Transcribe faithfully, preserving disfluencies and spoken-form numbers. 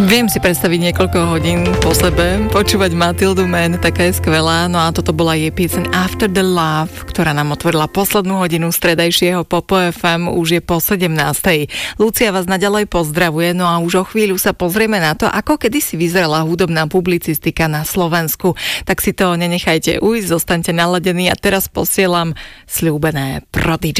Viem si predstaviť niekoľko hodín po sebe, počúvať Matildu Mann, taká je skvelá, no a toto bola jej pieseň After the Love, ktorá nám otvorila poslednú hodinu stredajšieho Popo ef em, už je po sedemnástej. Lucia vás naďalej pozdravuje, no a už o chvíľu sa pozrieme na to, ako kedysi vyzerala hudobná publicistika na Slovensku. Tak si to nenechajte ujsť, zostaňte naladení a teraz posielam sľúbené Prodigy.